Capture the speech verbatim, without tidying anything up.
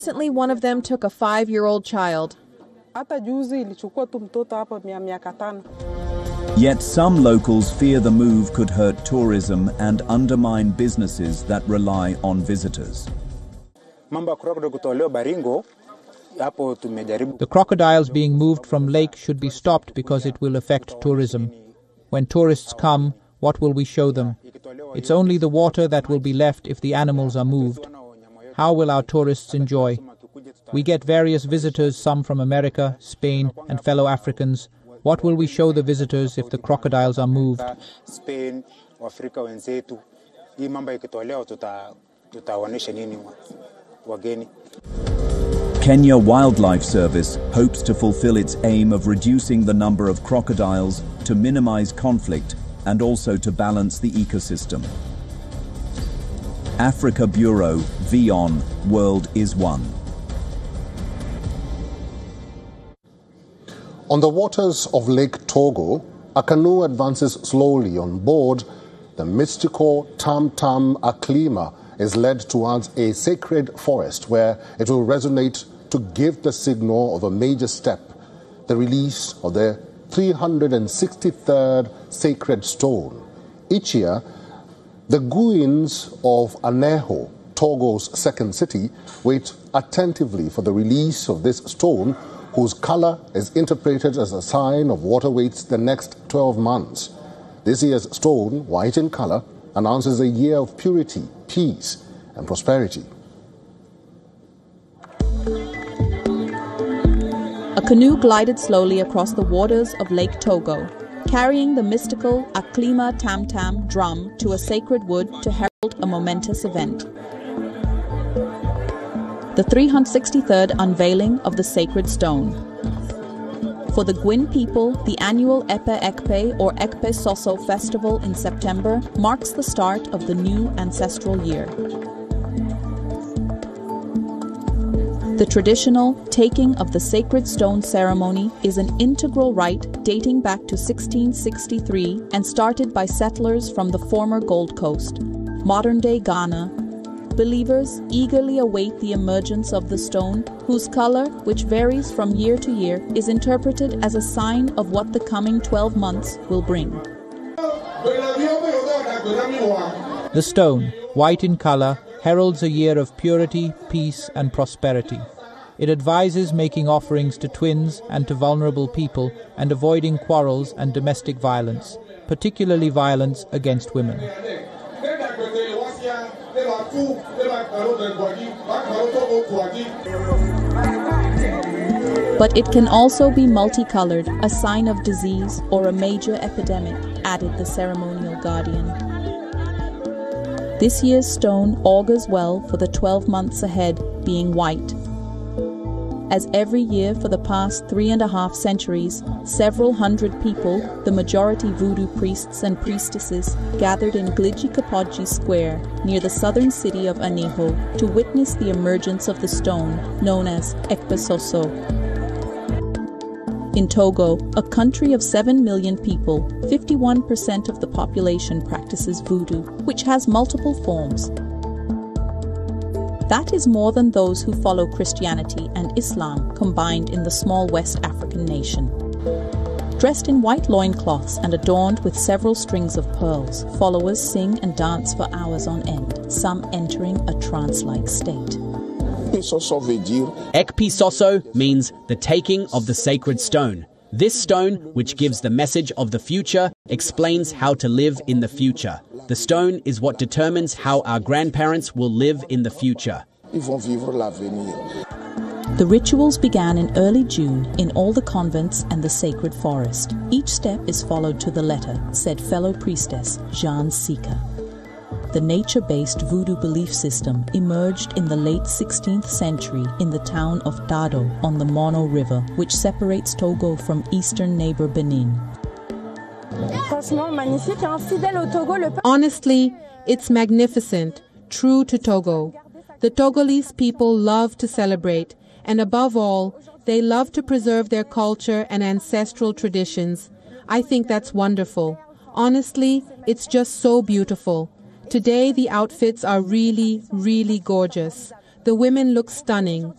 Recently, one of them took a five-year-old child. Yet some locals fear the move could hurt tourism and undermine businesses that rely on visitors. The crocodiles being moved from lake should be stopped because it will affect tourism. When tourists come, what will we show them? It's only the water that will be left if the animals are moved. How will our tourists enjoy? We get various visitors, some from America, Spain, and fellow Africans. What will we show the visitors if the crocodiles are moved? Kenya Wildlife Service hopes to fulfill its aim of reducing the number of crocodiles to minimize conflict and also to balance the ecosystem. Africa Bureau, VION, World is One. On the waters of Lake Togo, a canoe advances slowly on board. The mystical Tam Tam Aklima is led towards a sacred forest where it will resonate to give the signal of a major step, the release of the three hundred sixty-third sacred stone. Each year, the Guins of Aneho, Togo's second city, wait attentively for the release of this stone, whose color is interpreted as a sign of what awaits the next twelve months. This year's stone, white in color, announces a year of purity, peace, and prosperity. A canoe glided slowly across the waters of Lake Togo, carrying the mystical Aklima Tam Tam drum to a sacred wood to herald a momentous event. The three hundred sixty-third unveiling of the sacred stone. For the Gwin people, the annual Epe Ekpe or Ekpe Soso festival in September marks the start of the new ancestral year. The traditional taking of the sacred stone ceremony is an integral rite dating back to sixteen sixty-three and started by settlers from the former Gold Coast, modern-day Ghana. Believers eagerly await the emergence of the stone, whose color, which varies from year to year, is interpreted as a sign of what the coming twelve months will bring. The stone, white in color, heralds a year of purity, peace, and prosperity. It advises making offerings to twins and to vulnerable people and avoiding quarrels and domestic violence, particularly violence against women. But it can also be multicolored, a sign of disease or a major epidemic, added the ceremonial guardian. This year's stone augurs well for the twelve months ahead, being white. As every year for the past three and a half centuries, several hundred people, the majority voodoo priests and priestesses, gathered in Glidji-Kapodji Square near the southern city of Aneho to witness the emergence of the stone known as Ekpe Soso. In Togo, a country of seven million people, fifty-one percent of the population practices voodoo, which has multiple forms. That is more than those who follow Christianity and Islam combined in the small West African nation. Dressed in white loincloths and adorned with several strings of pearls, followers sing and dance for hours on end, some entering a trance-like state. Ekpe Soso means the taking of the sacred stone. This stone, which gives the message of the future, explains how to live in the future. The stone is what determines how our grandparents will live in the future. The rituals began in early June in all the convents and the sacred forest. Each step is followed to the letter, said fellow priestess Jeanne Sika. The nature-based voodoo belief system emerged in the late sixteenth century in the town of Dado on the Mono River, which separates Togo from eastern neighbor Benin. Honestly, it's magnificent, true to Togo. The Togolese people love to celebrate, and above all, they love to preserve their culture and ancestral traditions. I think that's wonderful. Honestly, it's just so beautiful. Today, the outfits are really, really gorgeous. The women look stunning.